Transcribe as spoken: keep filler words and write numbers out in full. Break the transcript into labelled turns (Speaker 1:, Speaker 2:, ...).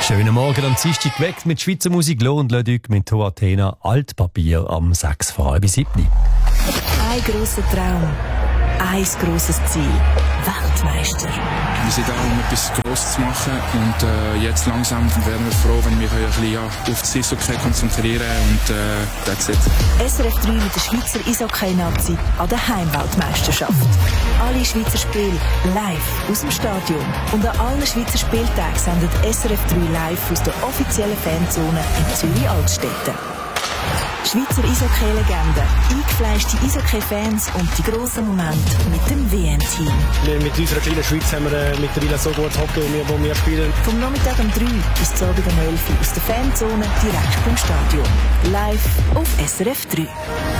Speaker 1: Schönen Morgen am Dienstag geweckt mit Schweizer Musik. Lo und Leduc mit Ho Athena Altpapier am sechs vor halb sieben.
Speaker 2: Ein grosser Traum, ein grosses Ziel. Weltmeister.
Speaker 3: Wir sind da, um etwas Grosses zu machen. Und äh, jetzt langsam werden wir froh, wenn wir ein bisschen ja, auf das Eishockey konzentrieren und äh, that's it.
Speaker 2: S R F drei mit der Schweizer Eishockey-Nazi an der Heimweltmeisterschaft. Alle Schweizer Spiele live aus dem Stadion. Und an allen Schweizer Spieltagen sendet S R F drei live aus der offiziellen Fanzone in Zürich-Altstetten. Schweizer Eishockey-Legenden, eingefleischte Eishockey-Fans und die grossen Momente mit dem W M-Team.
Speaker 4: Mit unserer kleinen Schweiz haben wir äh, mittlerweile so gutes Hockey, wo wir spielen.
Speaker 2: Vom Nachmittag um drei bis zum Abend um elf Uhr aus der Fanzone direkt vom Stadion. Live auf S R F drei.